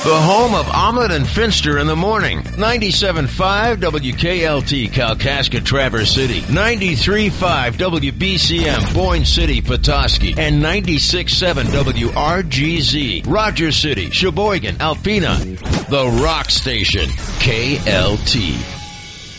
The home of Omelet and Finster in the morning. 97.5 WKLT, Kalkaska, Traverse City. 93.5 WBCM, Boyne City, Petoskey. And 96.7 WRGZ, Rogers City, Sheboygan, Alpena. The Rock Station, KLT.